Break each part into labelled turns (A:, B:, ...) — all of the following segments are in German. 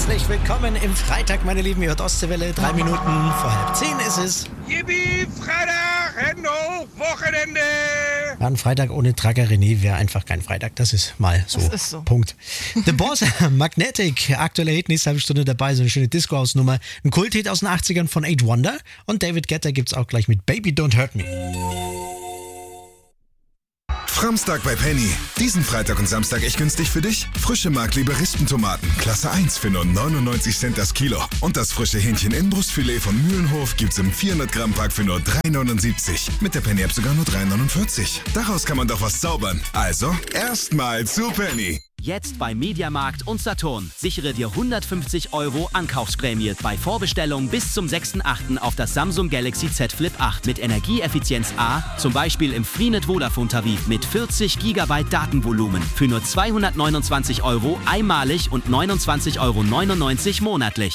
A: Herzlich willkommen im Freitag, meine Lieben. Ihr hört Ostseewelle, 3 Minuten vor 9:30 ist es.
B: Yippie, Freitag, Hände hoch, Wochenende!
A: Ja, ein Freitag ohne Tracker René wäre einfach kein Freitag. Das ist mal so.
C: Das ist so.
A: Punkt. The Boss, Magnetic, aktueller Hit, nächste halbe Stunde dabei, so eine schöne Disco-Hausnummer. Ein Kulthit aus den 80ern von 8 Wonder. Und David Guetta gibt's auch gleich mit Baby Don't Hurt Me.
D: Framstag bei Penny. Diesen Freitag und Samstag echt günstig für dich. Frische Mark-Liberistentomaten, Klasse 1 für nur 99 Cent das Kilo. Und das frische Hähnchen-Inbrustfilet von Mühlenhof gibt's im 400-Gramm-Pack für nur 3,79. Mit der Penny-App sogar nur 3,49. Daraus kann man doch was zaubern. Also, erstmal zu Penny.
E: Jetzt bei Mediamarkt und Saturn. Sichere dir 150 € Ankaufsprämie bei Vorbestellung bis zum 6.8. auf das Samsung Galaxy Z Flip 8 mit Energieeffizienz A, zum Beispiel im Freenet Vodafone-Tarif mit 40 GB Datenvolumen für nur 229 € einmalig und 29,99 € monatlich.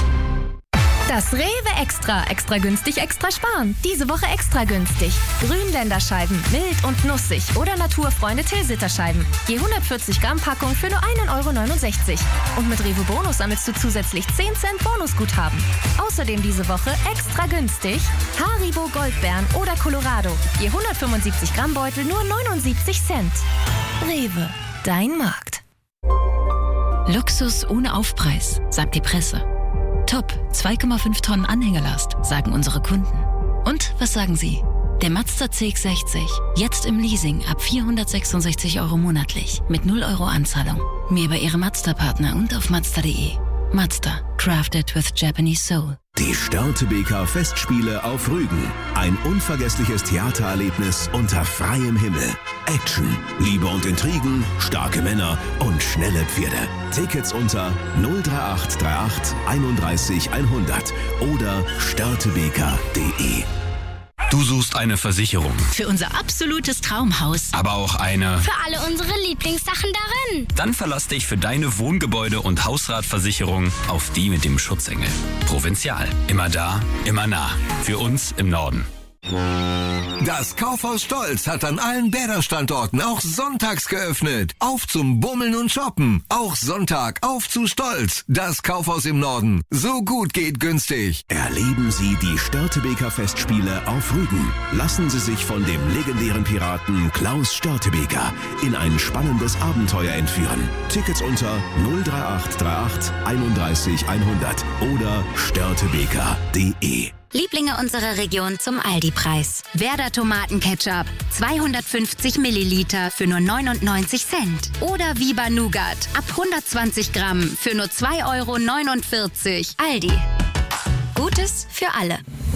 F: Das Rewe Extra. Extra günstig, extra sparen. Diese Woche extra günstig. Grünländerscheiben, mild und nussig oder Naturfreunde Tilsiter-Scheiben. Je 140 Gramm Packung für nur 1,69 €. Und mit Rewe Bonus sammelst du zusätzlich 10 Cent Bonusguthaben. Außerdem diese Woche extra günstig Haribo Goldbeeren oder Colorado. Je 175 Gramm Beutel nur 79 Cent. Rewe, dein Markt.
G: Luxus ohne Aufpreis, sagt die Presse. Top, 2,5 Tonnen Anhängerlast, sagen unsere Kunden. Und was sagen Sie? Der Mazda CX-60, jetzt im Leasing ab 466 € monatlich, mit 0 € Anzahlung. Mehr bei Ihrem Mazda-Partner und auf Mazda.de. Mazda, crafted with Japanese soul.
H: Die Störtebeker Festspiele auf Rügen. Ein unvergessliches Theatererlebnis unter freiem Himmel. Action, Liebe und Intrigen, starke Männer und schnelle Pferde. Tickets unter 03838 31 100 oder störtebeker.de.
I: Du suchst eine Versicherung.
G: Für unser absolutes Traumhaus.
I: Aber auch eine...
J: Für alle unsere Lieblingssachen darin.
I: Dann verlass dich für deine Wohngebäude- und Hausratversicherung auf die mit dem Schutzengel. Provinzial. Immer da, immer nah. Für uns im Norden.
K: Das Kaufhaus Stolz hat an allen Bäder-Standorten auch sonntags geöffnet. Auf zum Bummeln und Shoppen. Auch Sonntag auf zu Stolz. Das Kaufhaus im Norden. So gut geht günstig.
H: Erleben Sie die Störtebeker Festspiele auf Rügen. Lassen Sie sich von dem legendären Piraten Klaus Störtebeker in ein spannendes Abenteuer entführen. Tickets unter 03838 31 100 oder störtebeker.de.
J: Lieblinge unserer Region zum Aldi-Preis. Werder Tomatenketchup, 250 Milliliter für nur 99 Cent. Oder Viva Nougat, ab 120 Gramm für nur 2,49 €. Aldi. Gutes für alle.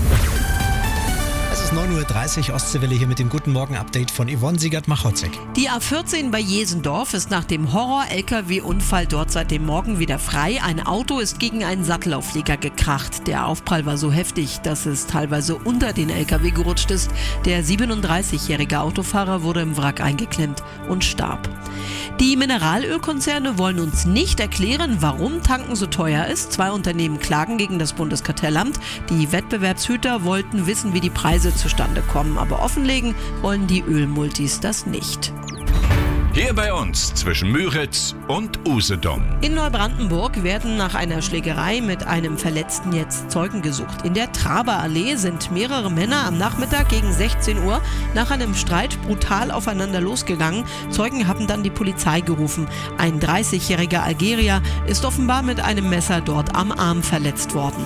A: Es ist 9:30 Uhr, Ostseewelle hier mit dem Guten Morgen-Update von Yvonne Siegert-Machotzek.
C: Die A14 bei Jesendorf ist nach dem Horror-LKW-Unfall dort seit dem Morgen wieder frei. Ein Auto ist gegen einen Sattelauflieger gekracht. Der Aufprall war so heftig, dass es teilweise unter den LKW gerutscht ist. Der 37-jährige Autofahrer wurde im Wrack eingeklemmt und starb. Die Mineralölkonzerne wollen uns nicht erklären, warum Tanken so teuer ist. 2 Unternehmen klagen gegen das Bundeskartellamt. Die Wettbewerbshüter wollten wissen, wie die Preise zustande kommen, aber offenlegen wollen die Ölmultis das nicht.
B: Hier bei uns zwischen Müritz und Usedom.
C: In Neubrandenburg werden nach einer Schlägerei mit einem Verletzten jetzt Zeugen gesucht. In der Traberallee sind mehrere Männer am Nachmittag gegen 16 Uhr nach einem Streit brutal aufeinander losgegangen. Zeugen haben dann die Polizei gerufen. Ein 30-jähriger Algerier ist offenbar mit einem Messer dort am Arm verletzt worden.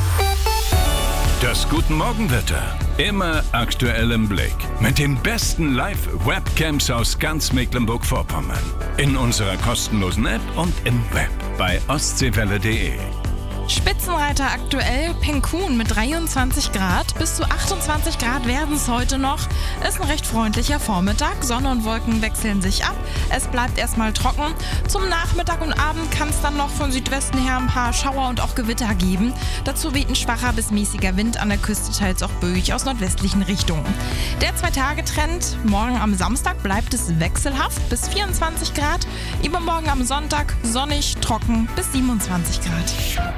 B: Das Guten Morgenwetter. Immer aktuell im Blick. Mit den besten Live-Webcams aus ganz Mecklenburg-Vorpommern. In unserer kostenlosen App und im Web bei ostseewelle.de.
L: Spitzenreiter aktuell Penkun mit 23 Grad. Bis zu 28 Grad werden es heute noch. Ist ein recht freundlicher Vormittag. Sonne und Wolken wechseln sich ab. Es bleibt erstmal trocken. Zum Nachmittag und Abend kann es dann noch von Südwesten her ein paar Schauer und auch Gewitter geben. Dazu weht ein schwacher bis mäßiger Wind an der Küste, teils auch böig aus nordwestlichen Richtungen. Der 2-Tage-Trend. Morgen am Samstag bleibt es wechselhaft bis 24 Grad. Übermorgen am Sonntag sonnig, trocken bis 27 Grad.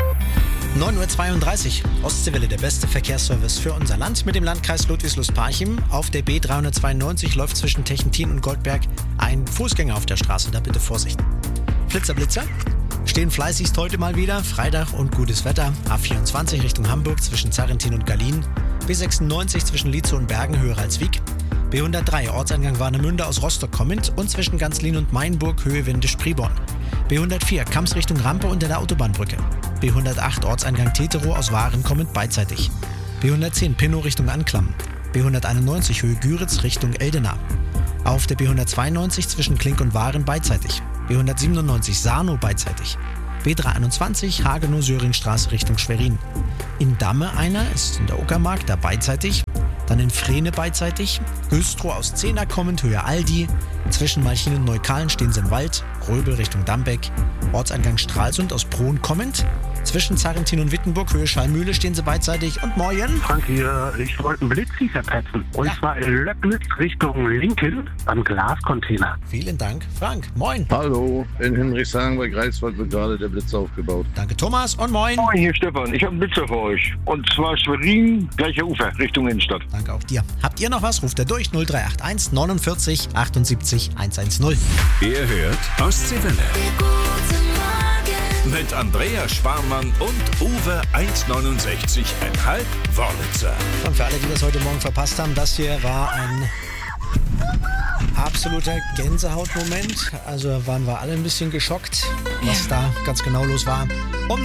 A: 9:32 Uhr, Ostseewelle, der beste Verkehrsservice für unser Land mit dem Landkreis Ludwigslust-Parchim. Auf der B392 läuft zwischen Techentin und Goldberg ein Fußgänger auf der Straße, da bitte Vorsicht. Flitzer, Blitzer. Stehen fleißigst heute mal wieder. Freitag und gutes Wetter. A24 Richtung Hamburg zwischen Zarrentin und Gallien. B96 zwischen Lietzow und Bergen höher als Wieg. B103 Ortseingang Warnemünde aus Rostock kommend und zwischen Ganzlin und Mainburg Höhe Winde-Spreeborn. B104 Kamps Richtung Rampe unter der Autobahnbrücke. B108 Ortseingang Teterow aus Waren kommend beidseitig. B110 Pinnow Richtung Anklam. B191 Höhe Güritz Richtung Eldena. Auf der B192 zwischen Klink und Waren beidseitig. B197 Sarnow beidseitig. B321 Hagenow-Söringstraße Richtung Schwerin. In Damme einer ist in der Uckermark da beidseitig. Dann in Frehne beidseitig. Güstrow aus Zehner kommend Höhe Aldi. Zwischen Malchin und Neukalen stehen sie im Wald. Röbel Richtung Dambeck. Ortseingang Stralsund aus Prohn kommend. Zwischen Zarrentin und Wittenburg Höhe Schallmühle stehen sie beidseitig. Und Moin.
M: Frank hier, ich wollte einen Blitzi verpetzen. Und zwar in Löcknitz Richtung Linken am Glascontainer.
A: Vielen Dank, Frank. Moin.
N: Hallo, in Hinrichshagen bei Greifswald wird gerade der Blitz aufgebaut.
A: Danke, Thomas. Und moin.
O: Moin, hier Stefan. Ich habe einen Blitzer für euch. Und zwar Schwerin, gleicher Ufer, Richtung Innenstadt.
A: Danke auch dir. Habt ihr noch was? Ruft er durch 0381 49 78 110.
B: Ihr hört Ostseewelle. Mit Andreas Sparmann und Uwe 1,69,5 Wörlitzer.
A: Und für alle, die das heute Morgen verpasst haben, das hier war ein absoluter Gänsehautmoment. Also waren wir alle ein bisschen geschockt, was da ganz genau los war.